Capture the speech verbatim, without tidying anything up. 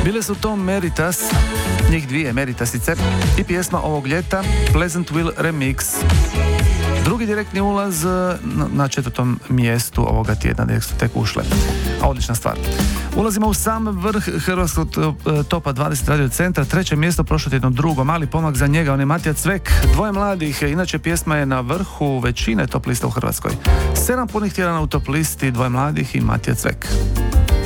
Bile su to Meritas, njih dvije Meritasice, i pjesma ovog ljeta Pleasantville Remix. Drugi direktni ulaz na četvrtom mjestu ovoga tjedna, gdje su tek ušle. A odlična stvar. Ulazimo u sam vrh hrvatskog topa dvadeset radio centra. Treće mjesto prošlo tjedno, drugo. Mali pomak za njega, on je Matija Cvek. Dvoje mladih, inače pjesma je na vrhu većine top lista u Hrvatskoj. Sedam punih tjedana u top listi, Dvoje mladih i Matija Cvek.